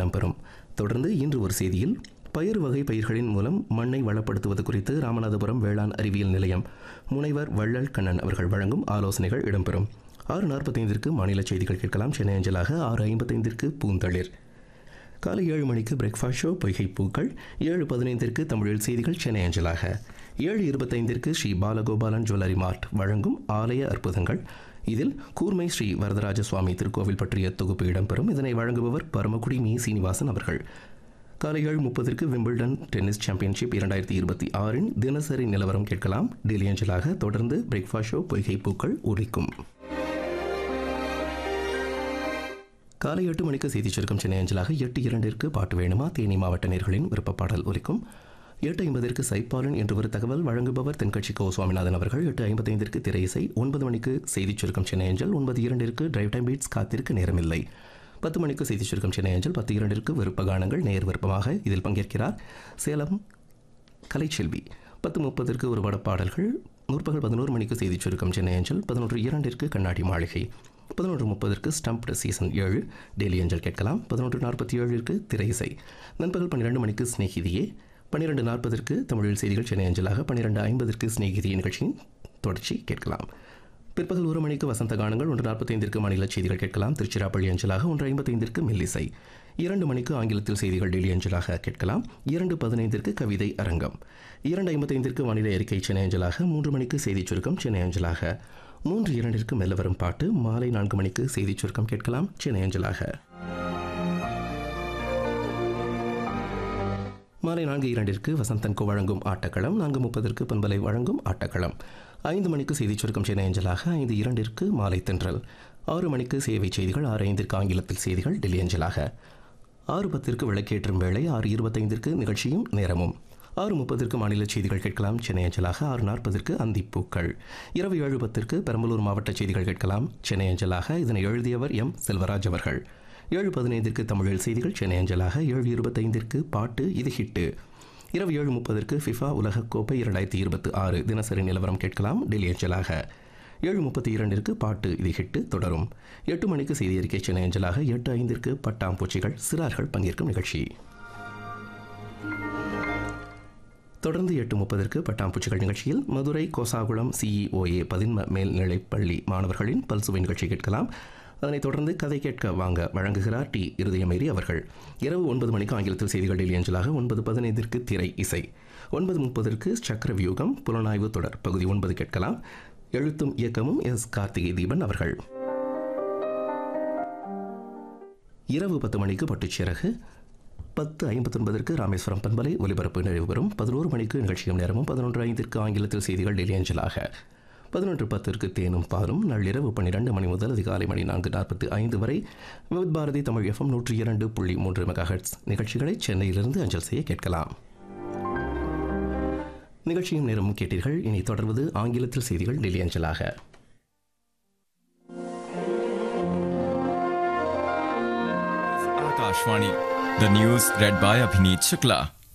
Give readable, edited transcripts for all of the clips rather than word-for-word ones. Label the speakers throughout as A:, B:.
A: இடம்பெறும். தொடர்ந்து இன்று ஒரு செய்தியில் பயிர் வகை பயிர்களின் மூலம் மண்ணை வளப்படுத்துவது குறித்து ராமநாதபுரம் வேளாண் அறிவியல் நிலையம் முனைவர் வள்ளல் கண்ணன் அவர்கள் வழங்கும் ஆலோசனைகள் இடம்பெறும். 6:45 மாநில செய்திகள் கேட்கலாம். சென்னை அஞ்சலாக 6:55 பூந்தளிர். காலை 7 மணிக்கு பிரேக்ஃபாஸ்ட் ஷோ பொய்கை பூக்கள். 7:15 தமிழில் செய்திகள் சென்னை அஞ்சலாக. 7:25 ஸ்ரீ பாலகோபாலன் ஜுவல்லரி மார்ட் வழங்கும் ஆலய அற்புதங்கள். இதில் கூர்மை ஸ்ரீ வரதராஜ சுவாமி திருக்கோவில் பற்றிய தொகுப்பு இடம்பெறும். இதனை வழங்குபவர் பரமக்குடி மீ சீனிவாசன் அவர்கள். காலை 7:30 விம்பிள்டன் டென்னிஸ் சாம்பியன்ஷிப் 2026 தினசரி நிலவரம் கேட்கலாம். டெல்லி அஞ்சலாக. தொடர்ந்து பிரேக்ஃபாஸ்ட் ஷோ பொய்கை பூக்கள் ஒலிக்கும். காலை 8 மணிக்கு செய்தி சுருக்கம் சென்னை அஞ்சலாக. 8:02 பாட்டு வேணுமா தேனி மாவட்ட நேயர்களின் விருப்ப பாடல் ஒலிக்கும். 8:50 சைப்பாலன் என்று ஒரு தகவல் வழங்குபவர் தென்கட்சி கோ சுவாமிநாதன் அவர்கள். 8:55 திரை இசை. 9 மணிக்கு செய்தி சுருக்கம் சென்னை அஞ்சல். 9:02 டிரைவ் டைம் பீட்ஸ் காத்திருக்க நேரமில்லை. 10 மணிக்கு செய்தி சுருக்கம் சென்னை அஞ்சல். 10:02 விருப்ப கானங்கள் நேர் விருப்பமாக இதில் பங்கேற்கிறார் சேலம் கலைச்செல்வி. 10:30 ஒரு பாடல்கள். முற்பகல் 11 மணிக்கு செய்தி சுருக்கம் சென்னை அஞ்சல். 11:02 கண்ணாடி மாளிகை. 11:30 ஸ்டம்ப்டு சீசன் 7 டெய்லி அஞ்சல் கேட்கலாம். 11:47 திரை இசை. நண்பகல் 12 மணிக்கு ஸ்நேகிதியே. 12:40 தமிழில் செய்திகள் சென்னை அஞ்சலாக. 12:50 ஸ்நேகிதி நிகழ்ச்சியின் தொடர்ச்சி கேட்கலாம். பிற்பகல் 1 மணிக்கு வசந்த கானங்கள். 1:45 மாநில செய்திகள் கேட்கலாம் திருச்சிராப்பள்ளி அஞ்சலாக. 1:55 மெல்லிசை. 2 மணிக்கு ஆங்கிலத்தில் செய்திகள் டெய்லி அஞ்சலாக கேட்கலாம். 2:15 கவிதை அரங்கம். 2:55 வானிலை அறிக்கை சென்னை அஞ்சலாக. 3 மணிக்கு செய்தி சுருக்கம் சென்னை அஞ்சலாக. 3:02 மெல்ல வரும் பாட்டு. மாலை 4 மணிக்கு செய்தி சுருக்கம் கேட்கலாம் சென்னை அஞ்சலாக. மாலை 4:02 வசந்தன்கோ வழங்கும் ஆட்டக்களம். 4:30 பண்பலை வழங்கும் ஆட்டக்களம். 5 மணிக்கு செய்தி சுருக்கம் சென்னை அஞ்சலாக. 5:02 மாலை தென்றல். 6 மணிக்கு சேவை செய்திகள். 6:05 ஆங்கிலத்தில் செய்திகள் டெல்லி அஞ்சலாக. 6:10 விளக்கேற்றும் வேளை. 6:25 நிகழ்ச்சியும் நேரமும். 6:30 மாநில செய்திகள் கேட்கலாம் சென்னை அஞ்சலாக. 6:40 அந்திப்பூக்கள். இரவு 7:10 பெரம்பலூர் மாவட்ட செய்திகள் கேட்கலாம் சென்னை அஞ்சலாக. இதனை எழுதியவர் எம் செல்வராஜ் அவர்கள். 7:15 தமிழில் செய்திகள் சென்னை அஞ்சலாக. 7:25 பாட்டு இது ஹிட்டு. இரவு 7:30 ஃபிஃபா உலகக்கோப்பை 2026 தினசரி நிலவரம் கேட்கலாம் டெல்லி அஞ்சலாக. 7:32 பாட்டு இது ஹிட்டு தொடரும். 8 மணிக்கு செய்தி அறிக்கை சென்னை அஞ்சலாக. 8:05 பட்டாம்பூச்சிகள் சிறார்கள் பங்கேற்கும் நிகழ்ச்சி. தொடர்ந்து 8:30 பட்டாம்பூச்சிகள் நிகழ்ச்சியில் மதுரை கோசாகுளம் CEOA பதின்ம மேல்நிலைப்பள்ளி மாணவர்களின் பல்சுவை நிகழ்ச்சி கேட்கலாம். அதனைத் தொடர்ந்து கதை கேட்க வாங்க வழங்குகிறார் டி இருதயமேரி அவர்கள். இரவு 9 மணிக்கு ஆங்கிலத்தில் செய்திகள் டெல்லி அஞ்சலாக. 9:15 திரை இசை. 9:30 சக்கர வியூகம் புலனாய்வு தொடர் பகுதி 9 கேட்கலாம். எழுத்தும் இயக்கமும் எஸ் கார்த்திகை தீபன் அவர்கள். இரவு 10 மணிக்கு பட்டுச்சிறகு. 10:59 ராமேஸ்வரம் பண்பலை ஒலிபரப்பு நிறைவு பெறும். 11 மணிக்கு நிகழ்ச்சியும் நேரமும். 11:05 ஆங்கிலத்தில் செய்திகள் டெல்லி அஞ்சலாக. 11:10 தேனும் பாலும். நள்ளிரவு 12 மணி முதல் அதிகாலை மணி 4:45 வரை விவித் பாரதி தமிழ் FM 102.3 மெகாஹெர்ட்ஸ் நிகழ்ச்சிகளை சென்னையிலிருந்து அஞ்சல் செய்ய கேட்கலாம். நிகழ்ச்சியும் நேரமும் கேட்டீர்கள். இனி தொடர்வது ஆங்கிலத்தில் செய்திகள் டெல்லி அஞ்சலாக.
B: Akashvani. The news read by Abhineet Shukla.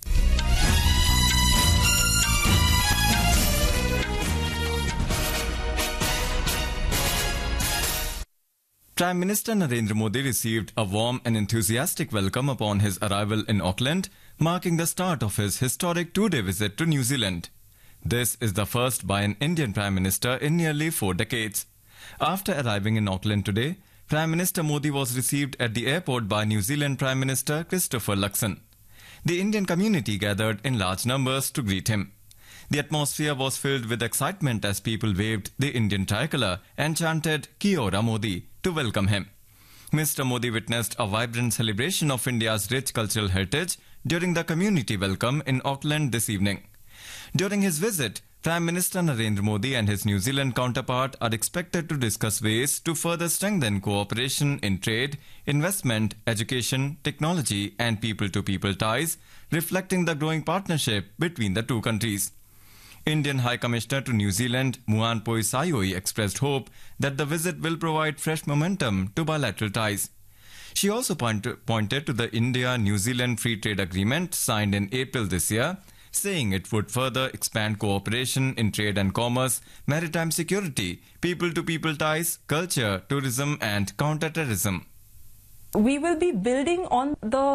B: Prime Minister Narendra Modi received a warm and enthusiastic welcome upon his arrival in Auckland, marking the start of his historic 2-day visit to New Zealand. This is the first by an Indian Prime Minister in nearly 4 decades. After arriving in Auckland today, Prime Minister Modi was received at the airport by New Zealand Prime Minister Christopher Luxon. The Indian community gathered in large numbers to greet him. The atmosphere was filled with excitement as people waved the Indian tricolour and chanted Kia ora Modi to welcome him. Mr. Modi witnessed a vibrant celebration of India's rich cultural heritage during the community welcome in Auckland this evening. During his visit, Prime Minister Narendra Modi and his New Zealand counterpart are expected to discuss ways to further strengthen cooperation in trade, investment, education, technology and people-to-people ties, reflecting the growing partnership between the two countries. Indian High Commissioner to New Zealand, Muanpoi Sayoi, expressed hope that the visit will provide fresh momentum to bilateral ties. She also pointed to the India-New Zealand Free Trade Agreement signed in April this year, saying it would further expand cooperation in trade and commerce, maritime security, people-to-people ties, culture, tourism and counter-terrorism.
C: We will be building on the